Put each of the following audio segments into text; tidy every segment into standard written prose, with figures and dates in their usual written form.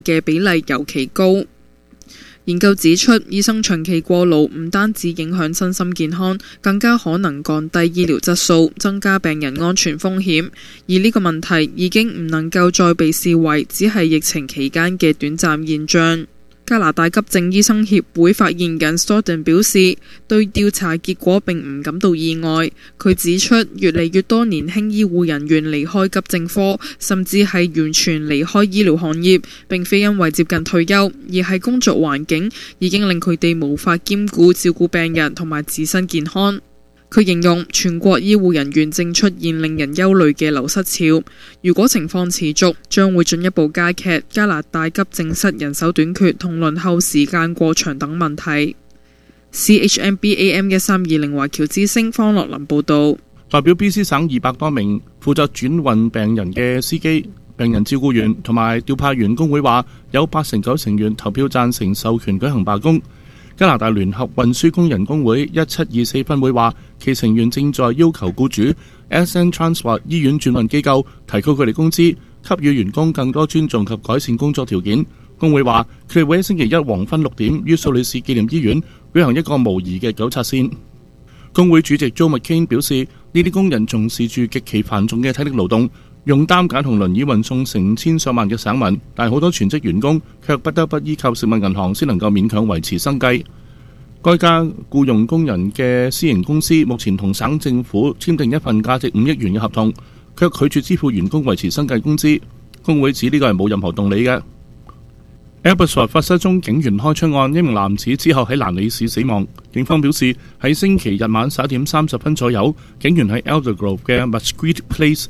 嘅比例尤其高。研究指出，醫生長期過勞唔單止影響身心健康，更加可能降低醫療質素，增加病人安全風險。而呢個問題已經唔能夠再被視為只係疫情期間嘅短暫現象。加拿大急症醫生協會發言人 Storden 表示，對調查結果並唔感到意外。佢指出，越嚟越多年輕醫護人員離開急症科，甚至係完全離開醫療行業，並非因為接近退休，而係工作環境已經令佢哋無法兼顧照顧病人同埋自身健康。佢形容全國醫護人員正出現令人憂慮嘅流失潮，如果情況持續，將會進一步加劇加拿大急症室人手短缺同輪候時間過長等問題。CHMBAM1320華僑之聲方樂林報導。 代表 BC 省200多名負責轉運病人嘅司機、病人照顧員同埋調派員工會話，有89%成員投票贊成授權舉行罷工。加拿大聯合運輸工人工會1724分會話，其成員正在要求僱主 SN Transport 醫院轉運機構提高佢哋工資，給予員工更多尊重及改善工作條件。工會話，佢哋會喺星期一黃昏6點於蘇里士紀念醫院舉行一個模擬嘅糾察線。工會主席 Joe McCain 表示，呢啲工人重視住極其繁重嘅體力勞動，用擔架同輪椅運送成千上萬嘅省民，但係好多全職員工卻不得不依靠食物銀行先能夠勉強維持生計。該家僱用工人嘅私營公司目前同省政府簽訂一份價值5億元嘅合同，卻拒絕支付員工維持生計工資。工會指呢個係冇任何動力嘅。Abbotsford 發生宗警員開槍案，一名男子之後喺蘭里市死亡。警方表示喺星期日晚11點30分左右，警員喺 Aldergrove 嘅 Musqueam Place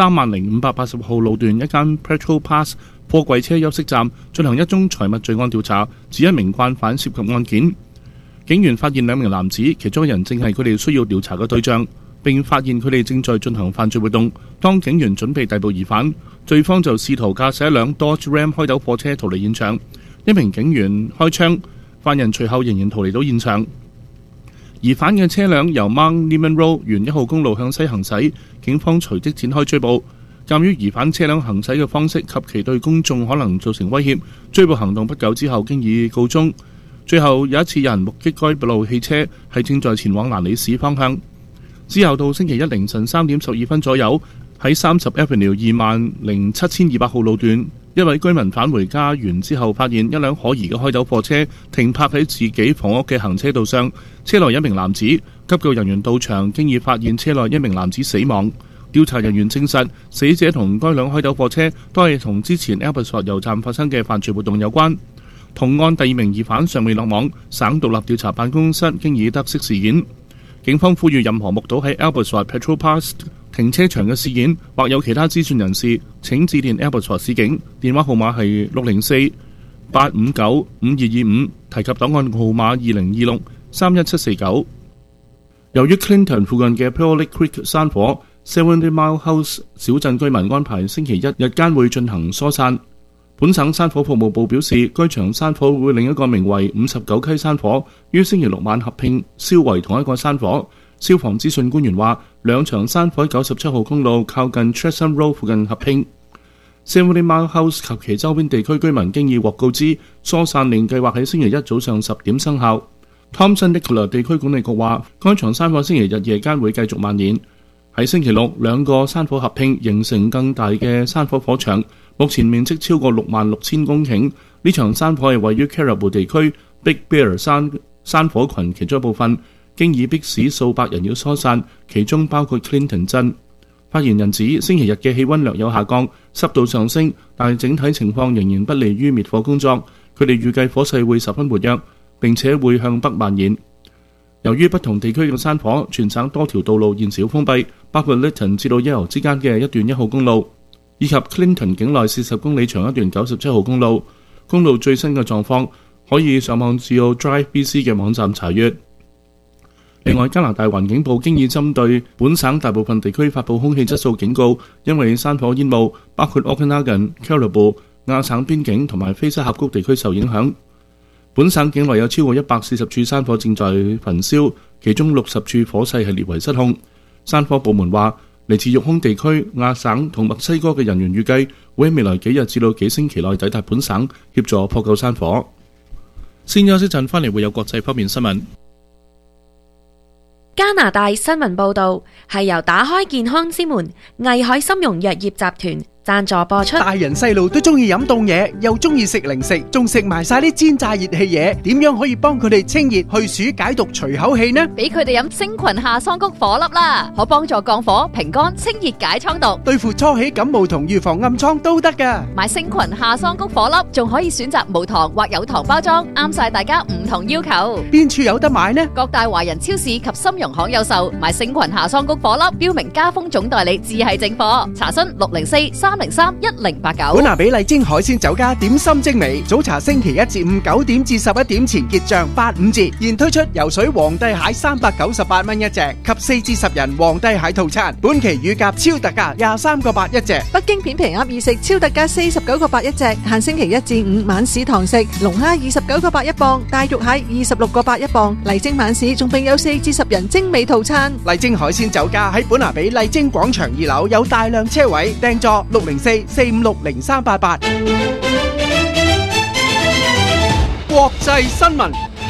30,580號路段一間 Petrol Pass 貨櫃車休息站進行一宗財物罪案調查，指一名慣犯涉及案件。警員發現2名男子，其中一人正係佢哋需要調查嘅對象，並發現佢哋正在進行犯罪活動。當警員準備逮捕疑犯，罪方就試圖駕駛一輛 Dodge Ram 開斗貨車逃離現場。一名警員開槍，犯人隨後仍然逃離到現場。疑犯嘅車輛由 Mount Lehman Road 沿1號公路向西行駛，警方隨即展開追捕。鑑於疑犯車輛行駛嘅方式及其對公眾可能造成威脅，追捕行動不久之後經已告終。最後有一次有人目擊該部汽車係正在前往蘭里市方向。之後到星期一凌晨3點12分左右，喺30 Avenue 27200號路段，一位居民返回家園之後，發現一輛可疑嘅開斗貨車停泊喺自己房屋嘅行車道上，車內一名男子。急救人員到場，經已發現車內一名男子死亡。調查人員證實，死者同該輛開斗貨車都係同之前 Abbotsford 油站發生嘅犯罪活動有關。同案第2名疑犯尚未落網，省獨立調查辦公室經已得悉事件。警方呼籲任何目睹喺 Abbotsford Petrol Pass 停車場嘅事件或有其他資訊人士，請致電 Abbotsford 市警，電話號碼係604-859-5225，提及檔案號碼2026-31749。由於 Clinton 附近嘅 Pearl Lake Creek 山火 ，70 Mile House 小鎮居民安排星期一日間會進行疏散。本省山火服務部表示，該場山火會另一個名為59溪山火於星期六晚合併燒為同一個山火。消防資訊官員話，兩場山火喺97號公路靠近 Tresham Road 附近合併。70 Mile House 及其周邊地區居民經已獲告知，疏散令計劃喺星期一早上10點生效。Thompson Nicola 地區管理局話，該場山火星期日夜間會繼續蔓延。喺星期六，兩個山火合併形成更大嘅山火火場，目前面積超過66,000公頃。呢場山火係位於 Caribou 地區 Big Bear 山火群其中一部分，經已迫使數百人要疏散，其中包括 Clinton 鎮。發言人指，星期日嘅氣溫略有下降，濕度上升，但係整體情況仍然不利於滅火工作。佢哋預計火勢會十分活躍，並且會向北蔓延。由於不同地區嘅山火，全省多條道路現時封閉，包括 Lytton 至到 Yale 之間嘅一段1號公路，以及 Clinton 境內40公里長一段97號公路。公路最新嘅狀況可以上網至到 Drive BC 嘅網站查閱。另外，加拿大環境部經已針對本省大部分地區發布空氣質素警告，因為山火煙霧包括 Okanagan、Caribou、亞省邊境同埋菲沙峽谷地區受影響。本省境內有超過140處山火正在焚燒，其中60處火勢係列為失控。山火部門話， 嚟自育空地區、亞省同墨西哥嘅人員預計會喺未來幾日至到幾星期內抵達本省，協助撲救山火。先休息陣，返嚟會有國際方面新聞。 加拿大新聞報導係由打開健康之門藝海參茸藥業集團贊助播出。 大人細路都中意飲凍嘢，又中意食零食，仲食埋晒啲煎炸熱氣嘢，點樣可以幫佢哋清熱去暑解毒除口氣呢？ 俾佢哋飲星群夏桑菊火粒啦，可幫助降火、平肝、清熱解瘡毒， 對付初起感冒同預防暗瘡都得噶。 買星群夏桑菊火粒，仲可以選擇無糖或有糖包裝，啱晒大家唔同要求。 邊處有得買呢？ 各大華人超市及參茸行有售。買星群夏桑菊火粒，標明加豐總代理，只係正貨。查詢604-303-1089。 本拿比麗晶海鮮酒家點心精美，早茶星期一至五9點至11點前結賬85折，現推出游水皇帝蟹398蚊一隻及4至10人皇帝蟹套餐，本期乳鴿超特價23個8一隻。 北京片皮鴨意食超特價49個8一隻，限星期一至五晚市堂食，龍蝦29個8一磅，大肉蟹26個8一磅。麗晶晚市仲並有4至10人精美套餐。 麗晶海鮮酒家喺本拿比麗晶廣場2樓有大量車位，訂座604-456-0388。國際新聞。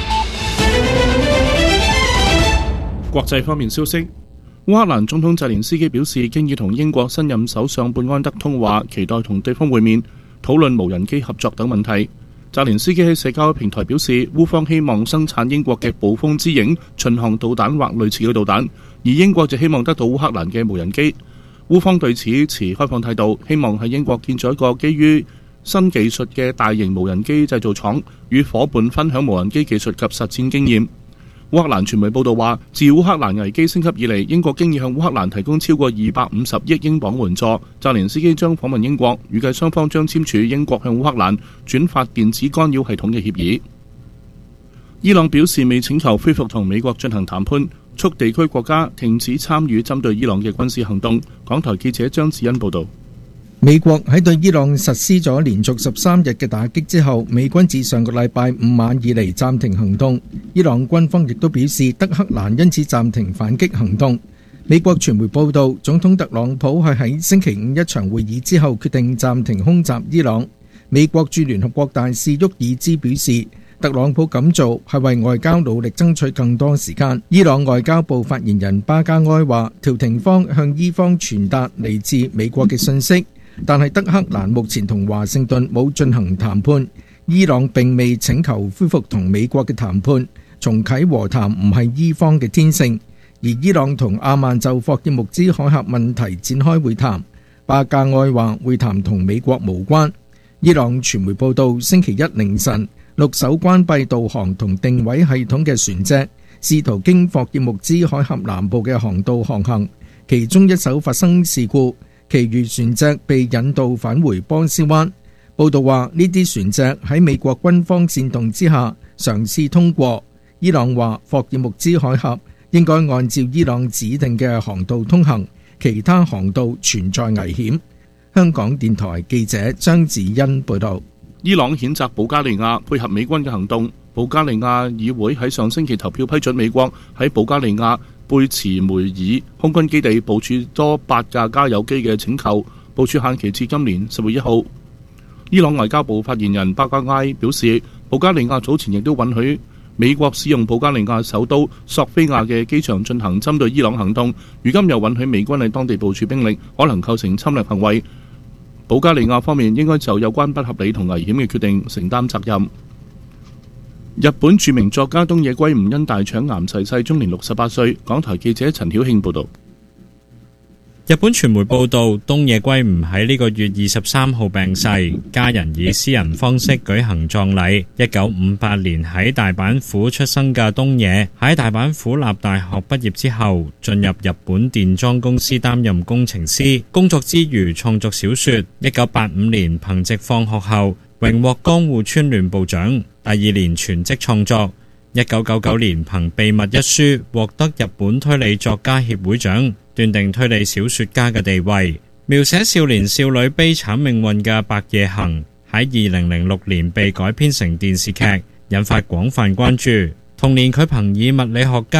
國際方面消息，烏克蘭總統澤連斯基表示，經已同英國新任首相貝安德通話，期待同對方會面，討論無人機合作等問題。澤連斯基喺社交平台表示，烏方希望生產英國嘅暴風之影巡航導彈或類似嘅導彈，而英國就希望得到烏克蘭嘅無人機。烏方對此持開放態度，希望喺英國建造一個基於新技術嘅大型無人機製造廠，與伙伴分享無人機技術及實戰經驗。烏克蘭傳媒報道話，自烏克蘭危機升級以嚟，英國經已向烏克蘭提供超過250億英鎊援助。澤連斯基將訪問英國，預計雙方將簽署英國向烏克蘭轉發電子干擾系統嘅協議。伊朗表示未請求恢復同美國進行談判，促地區國家停止參與針對伊朗嘅軍事行動。港台記者張子欣報道。 美國喺對伊朗實施咗連續13日嘅打擊之後，美軍自上個禮拜5晚以嚟暫停行動。伊朗軍方亦都表示，德黑蘭因此暫停反擊行動。美國傳媒報道，總統特朗普係喺星期五一場會議之後決定暫停空襲伊朗。美國駐聯合國大使沃爾茲表示，特朗普咁做係為外交努力爭取更多時間。伊朗外交部發言人巴加埃話，調停方向伊方傳達嚟自美國嘅信息。但係德黑蘭目前同華盛頓冇進行談判，伊朗並未請求恢復同美國嘅談判，重啟和談唔係伊方嘅天性。而伊朗同阿曼就霍爾木茲海峽問題展開會談，巴加埃話會談同美國無關。伊朗傳媒報道，星期一凌晨6艘關閉導航同定位系統嘅船隻試圖經霍爾木茲海峽南部嘅航道航行，其中一艘發生事故，其餘船隻被引導返回波斯灣。報道話，呢啲船隻喺美國軍方煽動之下嘗試通過。伊朗話霍爾木茲海峽應該按照伊朗指定嘅航道通行，其他航道存在危險。香港電台記者張子欣報道。 伊朗譴責保加利亞配合美軍嘅行動。保加利亞議會喺上星期投票批准美國喺保加利亞貝茨梅爾空軍基地部署多8架加油機嘅請求，部署限期至今年10月1號。伊朗外交部發言人巴加埃表示，保加利亞早前亦都允許美國使用保加利亞首都索菲亞嘅機場進行針對伊朗行動，如今又允許美軍喺當地部署兵力，可能構成侵略行為。保加利亞方面應該就有關不合理同危險嘅決定承擔責任。日本著名作家東野圭吾因大腸癌逝世，終年68歲。港台記者陳曉慶報道。 日本傳媒報道，東野圭吾喺呢個月23號病逝，家人以私人方式舉行葬禮。1958年喺大阪府出生嘅東野，喺大阪府立大學畢業之後，進入日本電裝公司擔任工程師，工作之餘創作小說。1985年憑藉放學後榮獲江戶川亂步獎，第2年全職創作。1999年憑秘密一書獲得日本推理作家協會獎，斷定推理小說家嘅地位。描寫少年少女悲慘命運嘅《白夜行》喺2006年被改編成電視劇，引發廣泛關注。同年佢憑以物理學家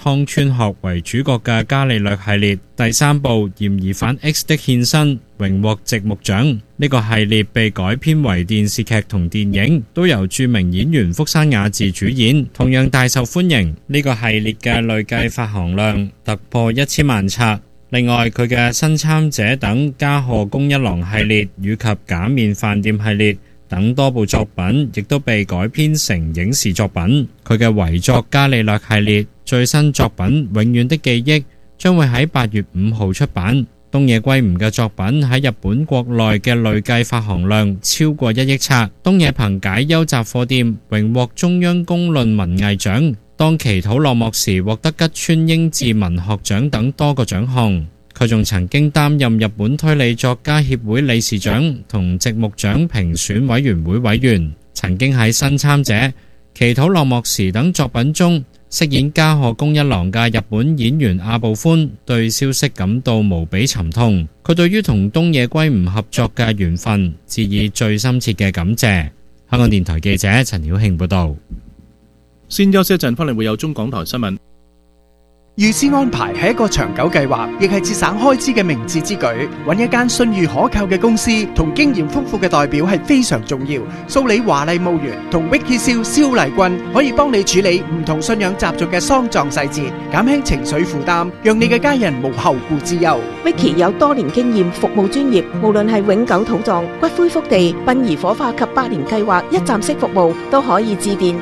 湯川學為主角嘅伽利略系列，第3部嫌疑犯 X 的獻身榮獲直木獎。呢個系列被改編為電視劇同電影，都由著名演員福山雅治主演，同樣大受歡迎。呢個系列嘅累計發行量突破1000萬冊。另外，佢嘅新參者等加賀恭一郎系列以及假面飯店系列等多部作品，亦都被改編成影視作品。佢嘅遺作伽利略系列最新作品《永遠的記憶》將會喺8月5號出版。東野圭吾嘅作品喺日本國內嘅累計發行量超過1億冊。東野憑解憂雜貨店榮獲中央公論文藝獎。當祈禱落幕時，獲得吉川英治文學獎等多個獎項。佢仲曾經擔任日本推理作家協會理事長同直木獎評選委員會委員，曾經喺新參者、祈禱落幕時等作品中飾演加賀恭一郎嘅日本演員阿部寬對消息感到無比沉痛。佢對於同東野圭吾合作嘅緣分致以最深切嘅感謝。香港電台記者陳曉慶報道。 先休息一陣，翻嚟會有中港台新聞。 預先安排係一個長久計劃，亦係節省開支嘅明智之舉。揾一間信譽可靠嘅公司同經驗豐富嘅代表係非常重要。蘇里華麗墓園同 Vicky 蕭麗君可以幫你處理唔同信仰習俗嘅喪葬細節，減輕情緒負擔，讓你嘅家人無後顧之憂。 Vicky 有多年經驗，服務專業，無論係永久土葬、骨灰福地、殯儀火化及百年計劃一站式服務，都可以致電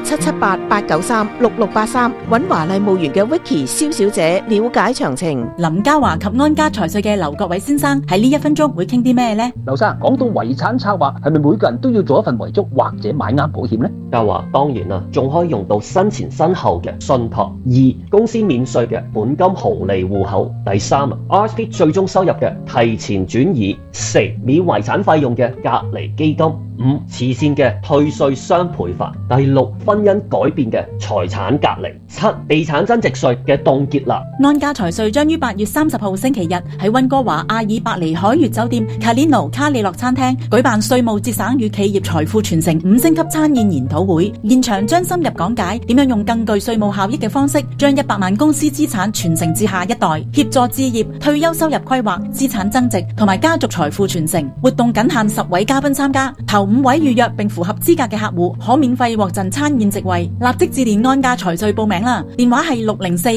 778-893-6683揾華麗墓園嘅 Vicky 蕭小姐了解詳情。 林嘉華及安家財稅嘅劉國偉先生喺呢1分鐘會傾啲咩呢？ 劉生，講到遺產策劃，係咪每個人都要做一份遺囑或者買啱保險呢？ 嘉華當然啦，仲可以用到身前身後嘅信託。2、公司免稅嘅本金紅利戶口。第3、RSP 最終收入嘅提前轉移。4、免遺產費用嘅隔離基金。5、慈善嘅退稅雙倍法。第6、婚姻改變嘅財產隔離。7、地產增值稅嘅凍結啦。 安家財稅將於8月30號星期日喺溫哥華阿爾伯尼海悅酒店卡利諾卡利諾餐廳舉辦稅務節省與企業財富傳承5星級餐宴研討會，現場將深入講解點樣用更具稅務效益嘅方式，將100萬公司資產傳承至下一代，協助置業、退休收入規劃、資產增值同埋家族財富傳承。活動僅限10位嘉賓參加，頭5位預約並符合資格嘅客戶可免費獲贈餐宴席位。立即致電安家財稅報名啦，電話係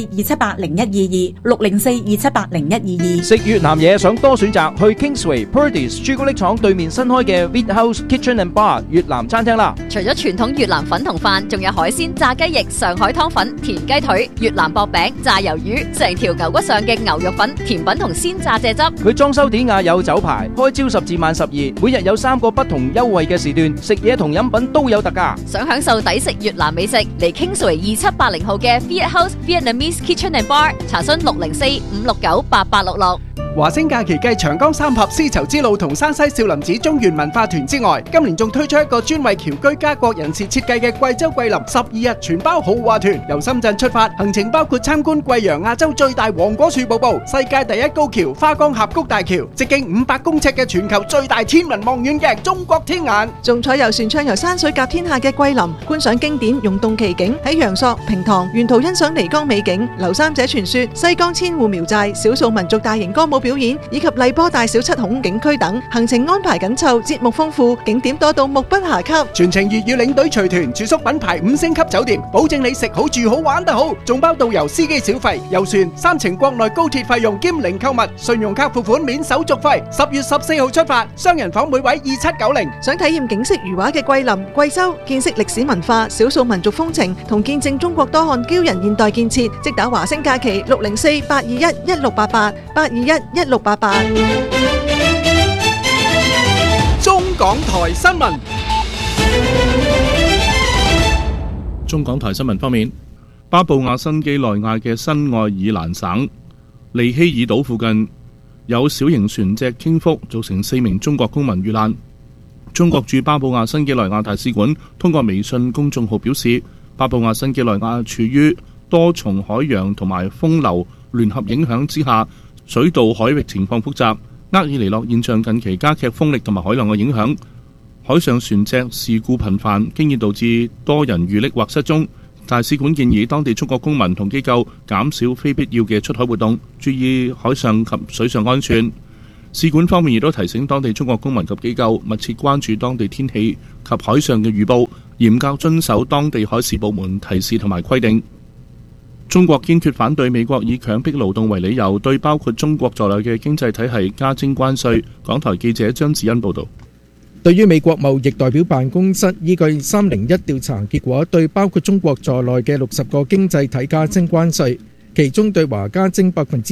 604-278-0122，604-278-0122。 食越南嘢想多選擇，去 Kingsway Purdey's 朱古力廠對面新開嘅 Wheat House Kitchen and Bar 越南餐廳啦。 除咗傳統越南粉同飯，仲有海鮮、炸雞翼、上海湯粉、田雞腿、越南薄餅、炸魷魚，成條牛骨上嘅牛肉粉、甜品同鮮炸蔗汁。 佢裝修典雅有酒牌，開朝10至晚12，每日有3個不同優惠嘅時段，食嘢同飲品都有特價。 想享受抵食越南美食，嚟 Kingsway 2780號嘅 Wheat House Vietnamese Kitchen and Bar， 查詢604-569-8866。 華星假期繼長江三峽絲綢之路同山西少林寺中原文化團之外，今年仲推出一個專為僑居家國人士設計嘅貴州桂林12日全包豪華團，由深圳出發，行程包括參觀貴陽亞洲最大黃果樹瀑布、世界第一高橋花崗峽谷大橋、直徑500公尺嘅全球最大天文望遠鏡中國天眼， 仲坐遊船暢遊山水甲天下嘅桂林，觀賞經典溶洞奇景，喺陽朔、平塘沿途欣賞漓江美景、劉三姐傳說、西江千戶苗寨、少數民族大型歌舞表演以及荔波大小7孔景區等，行程安排緊湊，節目豐富，景點多到目不暇給。 全程粵語領隊隨團，住宿品牌5星級酒店，保證你食好住好玩得好，仲包導遊司機小費、遊船3程國內高鐵費用兼零購物，信用卡付款免手續費。10月14號出發，雙人房每位2790。 想體驗景色如畫嘅桂林、貴州，見識歷史文化、少數民族風情，同見證中國多項驕人現代建設，即打華星假期604-821-1688，821-1688。 中港台新聞。 中港台新聞方面，巴布亞新畿內亞嘅新愛爾蘭省利希爾島附近有小型船隻傾覆，造成4名中國公民遇難。中國駐巴布亞新畿內亞大使館通過微信公眾號表示，巴布亞新畿內亞處於多重海洋同埋風流聯合影響之下，水道海域情況複雜。厄爾尼諾現象近期加劇風力同埋海浪嘅影響，海上船隻事故頻繁，經已導致多人遇溺或失蹤。 大使館建議當地中國公民同機構減少非必要嘅出海活動，注意海上及水上安全。使館方面亦都提醒當地中國公民及機構密切關注當地天氣及海上嘅預報，嚴格遵守當地海事部門提示同埋規定。中國堅決反對美國以強迫勞動為理由對包括中國在內嘅經濟體系加徵關稅。港台記者張子欣報導。 對於美國貿易代表辦公室依據301調查結果對包括中國在內嘅60個經濟體加徵關稅，其中對華加徵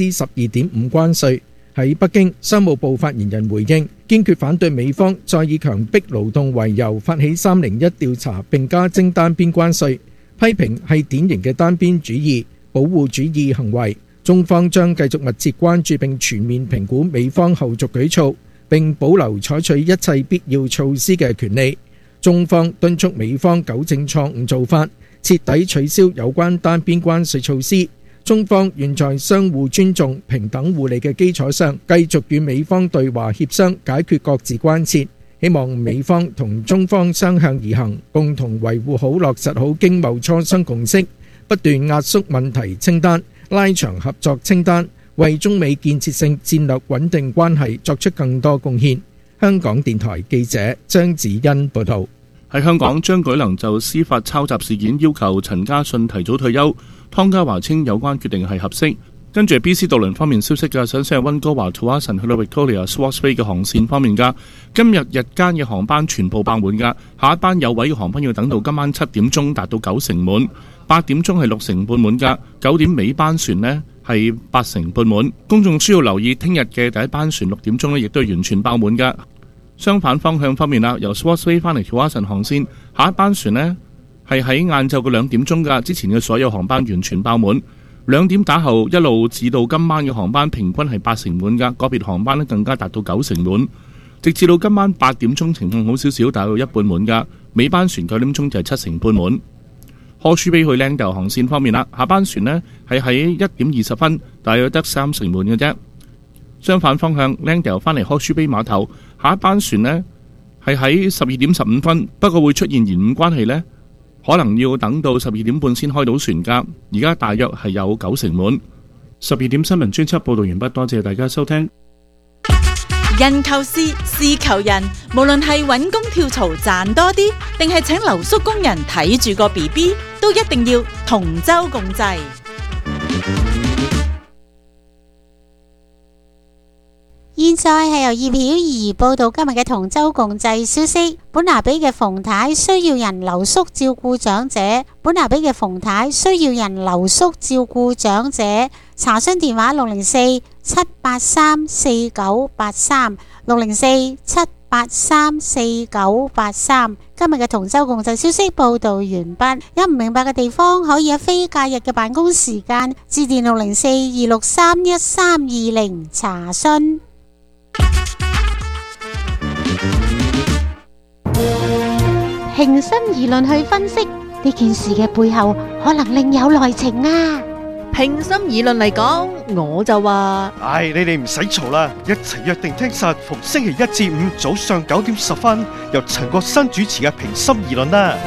12.5%關稅。喺北京，商務部發言人回應，堅決反對美方再以強迫勞動為由發起301調查並加徵單邊關稅，批評係典型嘅單邊主義、保護主義行為。中方將繼續密切關注並全面評估美方後續舉措，並保留採取一切必要措施嘅權利。中方敦促美方糾正錯誤做法，徹底取消有關單邊關稅措施。中方願在相互尊重、平等互利嘅基礎上，繼續與美方對話協商，解決各自關切。希望美方同中方相向而行，共同維護好、落實好經貿磋商共識，不斷壓縮問題清單，拉長合作清單，為中美建設性戰略穩定關係作出更多貢獻。香港電台記者張子欣報道。 喺香港，張舉能就司法抄襲事件要求陳家信提早退休，湯家驊稱有關決定係合適。跟住 BC 渡輪方面消息嘅，想係溫哥華 Tsawwassen 去到 Victoria Swartz Bay 嘅航線方面㗎，今日日間嘅航班全部爆滿㗎，下一班有位嘅航班要等到今晚7點鐘達到9成滿，8點鐘係6成半滿㗎，9點尾班船呢係8成半滿。公眾需要留意聽日嘅第一班船6點鐘呢亦都係完全爆滿㗎。相反方向方面啦，由 Swartz Bay 翻嚟 Tsawwassen 航線，下一班船呢係喺晏晝嘅2點鐘㗎，之前嘅所有航班完全爆滿。2點打後一路至到今晚嘅航班平均係8成滿㗎，個別航班呢更加達到9成滿。直至到今晚8點鐘情況好少少，達到一半滿㗎。尾班船9點鐘就係7成半滿。Horseshoe Bay 去 Langdale 航線方面啦，下班船呢係喺1點20分，大約得3成滿嘅啫。相反方向 Langdale 翻嚟 Horseshoe Bay 碼頭，下一班船呢係喺12點15分，不過會出現延誤關係呢，可能要等到12點半先開到船㗎。而家大約係有9成滿。12點新聞專輯報道完畢，多謝大家收聽。 人求事，事求人，無論係揾工跳槽賺多啲，定係請留宿工人睇住個 BB， 都一定要同舟共濟。 現在係由葉曉儀報道今日嘅同舟共濟消息。本拿比嘅馮太需要人留宿照顧長者。本拿比嘅馮太需要人留宿照顧長者。查詢電話604-783-4983 604-783-4983。今日嘅同舟共濟消息報道完畢。有唔明白嘅地方，可以喺非假日嘅辦公時間致電604-263-1320查詢。平心而論去分析呢件事嘅背後，可能另有內情啊！ 平心而論嚟講，我就話， 你哋唔使嘈啦，一齊約定聽實逢星期1至5早上9點10分，由陳國新主持嘅平心而論啦。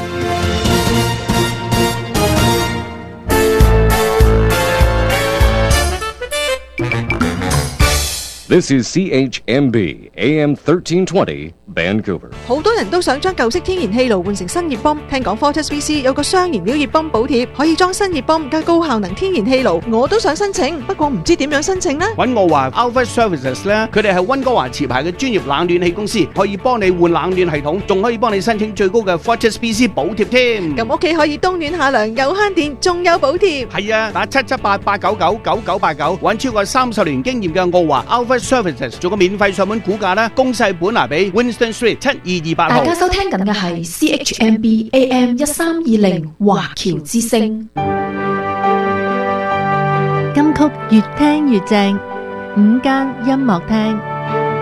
This is CHMB AM 1320 Vancouver。 好多人都想將舊式天然氣爐換成新熱泵，聽講 FortisBC 有個雙燃料熱泵補貼，可以裝新熱泵加高效能天然氣爐，我都想申請，不過唔知點樣申請呢？ 揾我話 Alpha Services 咧，佢哋係溫哥華持牌嘅專業冷暖氣公司，可以幫你換冷暖系統，仲可以幫你申請最高嘅 FortisBC 補貼添。 咁屋企可以冬暖夏涼，又慳電，仲有補貼。 係啊，打778-899-9989，揾超過30年經驗嘅澳華 Alpha Services 做個免費上門估價啦，公細本拿比 Winston Street 7228號。 大家收聽緊嘅係 CHMB AM 1320華僑之聲。 金曲越聽越正，午間音樂廳。